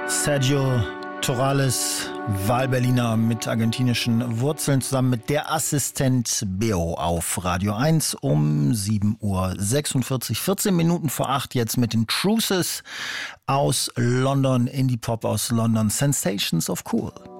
Sergio Torales, Wahlberliner mit argentinischen Wurzeln, zusammen mit der Assistent Beo auf Radio 1 um 7:46 Uhr. 14 Minuten vor 8 jetzt mit den Truces aus London, Indie-Pop aus London, Sensations of Cool.